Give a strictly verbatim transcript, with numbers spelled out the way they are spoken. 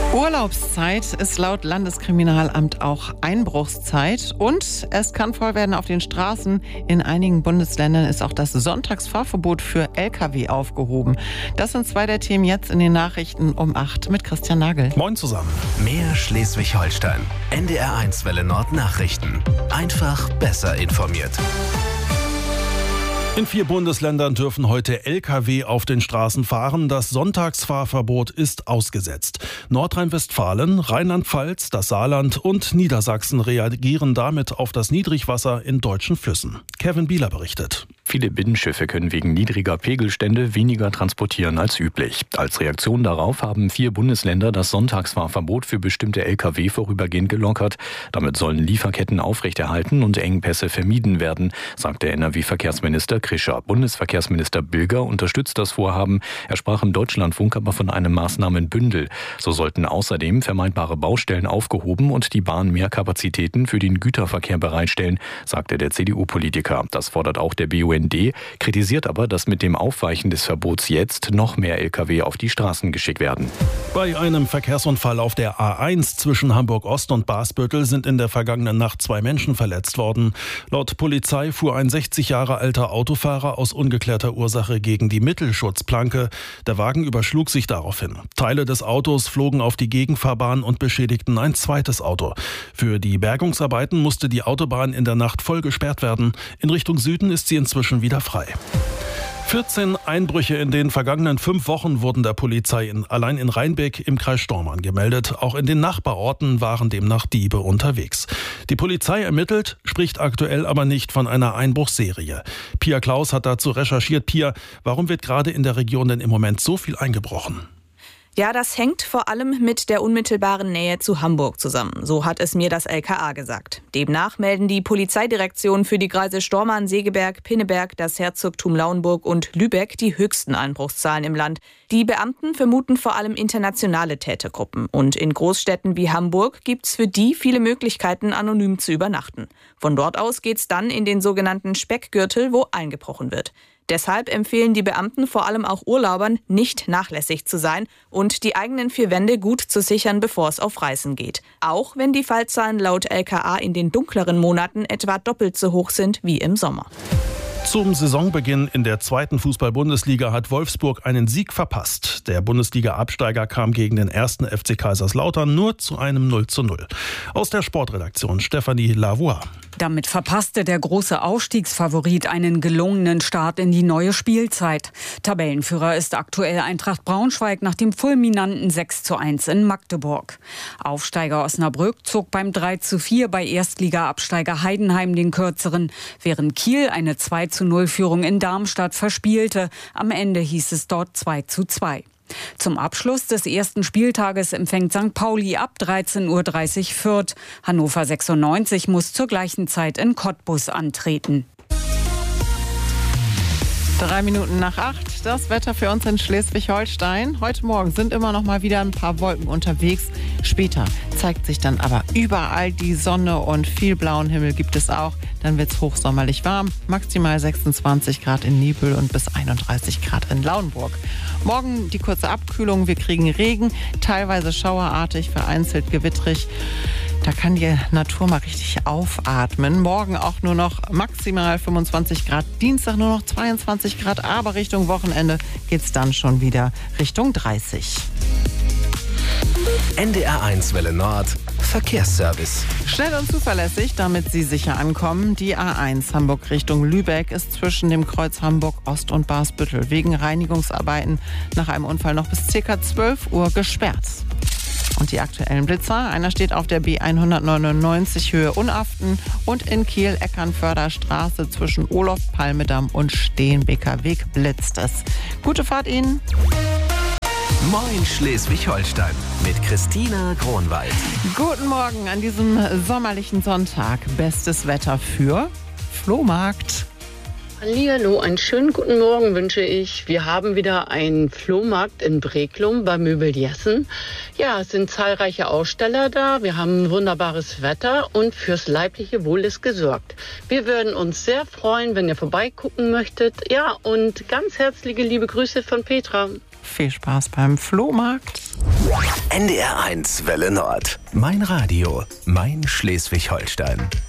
Urlaubszeit ist laut Landeskriminalamt auch Einbruchszeit und es kann voll werden auf den Straßen. In einigen Bundesländern ist auch das Sonntagsfahrverbot für L K W aufgehoben. Das sind zwei der Themen jetzt in den Nachrichten um acht mit Christian Nagel. Moin zusammen. Mehr Schleswig-Holstein. N D R eins Welle Nord Nachrichten. Einfach besser informiert. In vier Bundesländern dürfen heute L K W auf den Straßen fahren. Das Sonntagsfahrverbot ist ausgesetzt. Nordrhein-Westfalen, Rheinland-Pfalz, das Saarland und Niedersachsen reagieren damit auf das Niedrigwasser in deutschen Flüssen. Kevin Bieler berichtet. Viele Binnenschiffe können wegen niedriger Pegelstände weniger transportieren als üblich. Als Reaktion darauf haben vier Bundesländer das Sonntagsfahrverbot für bestimmte L K W vorübergehend gelockert. Damit sollen Lieferketten aufrechterhalten und Engpässe vermieden werden, sagt der N R W-Verkehrsminister Krischer. Bundesverkehrsminister Bilger unterstützt das Vorhaben. Er sprach im Deutschlandfunk aber von einem Maßnahmenbündel. So sollten außerdem vermeidbare Baustellen aufgehoben und die Bahn mehr Kapazitäten für den Güterverkehr bereitstellen, sagte der C D U-Politiker. Das fordert auch der B U N D, kritisiert aber, dass mit dem Aufweichen des Verbots jetzt noch mehr L K W auf die Straßen geschickt werden. Bei einem Verkehrsunfall auf der A eins zwischen Hamburg-Ost und Basbüttel sind in der vergangenen Nacht zwei Menschen verletzt worden. Laut Polizei fuhr ein sechzig Jahre alter Autofahrer aus ungeklärter Ursache gegen die Mittelschutzplanke. Der Wagen überschlug sich daraufhin. Teile des Autos flogen auf die Gegenfahrbahn und beschädigten ein zweites Auto. Für die Bergungsarbeiten musste die Autobahn in der Nacht voll gesperrt werden. In Richtung Süden ist sie inzwischen wieder frei. vierzehn Einbrüche in den vergangenen fünf Wochen wurden der Polizei in, allein in Rheinbeck im Kreis Stormarn gemeldet. Auch in den Nachbarorten waren demnach Diebe unterwegs. Die Polizei ermittelt, spricht aktuell aber nicht von einer Einbruchsserie. Pia Klaus hat dazu recherchiert. Pia, warum wird gerade in der Region denn im Moment so viel eingebrochen? Ja, das hängt vor allem mit der unmittelbaren Nähe zu Hamburg zusammen. So hat es mir das L K A gesagt. Demnach melden die Polizeidirektionen für die Kreise Stormarn, Segeberg, Pinneberg, das Herzogtum Lauenburg und Lübeck die höchsten Einbruchszahlen im Land. Die Beamten vermuten vor allem internationale Tätergruppen. Und in Großstädten wie Hamburg gibt's für die viele Möglichkeiten, anonym zu übernachten. Von dort aus geht's dann in den sogenannten Speckgürtel, wo eingebrochen wird. Deshalb empfehlen die Beamten vor allem auch Urlaubern, nicht nachlässig zu sein und die eigenen vier Wände gut zu sichern, bevor es auf Reisen geht. Auch wenn die Fallzahlen laut L K A in den dunkleren Monaten etwa doppelt so hoch sind wie im Sommer. Zum Saisonbeginn in der zweiten Fußball-Bundesliga hat Wolfsburg einen Sieg verpasst. Der Bundesliga-Absteiger kam gegen den ersten F C Kaiserslautern nur zu einem null zu null. Aus der Sportredaktion Stefanie Lavoie. Damit verpasste der große Aufstiegsfavorit einen gelungenen Start in die neue Spielzeit. Tabellenführer ist aktuell Eintracht Braunschweig nach dem fulminanten sechs zu eins in Magdeburg. Aufsteiger Osnabrück zog beim drei zu vier bei Erstliga-Absteiger Heidenheim den kürzeren, während Kiel eine zwei zu null Führung in Darmstadt verspielte. Am Ende hieß es dort zwei zu zwei. Zum Abschluss des ersten Spieltages empfängt Sankt Pauli ab dreizehn Uhr dreißig Fürth. Hannover sechsundneunzig muss zur gleichen Zeit in Cottbus antreten. Drei Minuten nach acht, das Wetter für uns in Schleswig-Holstein. Heute Morgen sind immer noch mal wieder ein paar Wolken unterwegs. Später zeigt sich dann aber überall die Sonne und viel blauen Himmel gibt es auch. Dann wird es hochsommerlich warm, maximal sechsundzwanzig Grad in Niebüll und bis einunddreißig Grad in Lauenburg. Morgen die kurze Abkühlung, wir kriegen Regen, teilweise schauerartig, vereinzelt gewittrig. Da kann die Natur mal richtig aufatmen. Morgen auch nur noch maximal fünfundzwanzig Grad, Dienstag nur noch zweiundzwanzig Grad, aber Richtung Wochenende geht es dann schon wieder Richtung dreißig. N D R eins Welle Nord Verkehrsservice. Schnell und zuverlässig, damit Sie sicher ankommen. Die A eins Hamburg Richtung Lübeck ist zwischen dem Kreuz Hamburg Ost und Basbüttel wegen Reinigungsarbeiten nach einem Unfall noch bis ca. zwölf Uhr gesperrt. Und die aktuellen Blitzer, einer steht auf der B hundertneunundneunzig Höhe Unaften und in Kiel-Eckernförder-Straße zwischen Olof-Palme-Damm und Steenbeker Weg blitzt es. Gute Fahrt Ihnen! Moin Schleswig-Holstein mit Christina Kronwald. Guten Morgen an diesem sommerlichen Sonntag. Bestes Wetter für Flohmarkt. Hallihallo, einen schönen guten Morgen wünsche ich. Wir haben wieder einen Flohmarkt in Breklum bei Möbel Jessen. Ja, es sind zahlreiche Aussteller da. Wir haben wunderbares Wetter und fürs leibliche Wohl ist gesorgt. Wir würden uns sehr freuen, wenn ihr vorbeigucken möchtet. Ja, und ganz herzliche liebe Grüße von Petra. Viel Spaß beim Flohmarkt. N D R eins Welle Nord. Mein Radio, mein Schleswig-Holstein.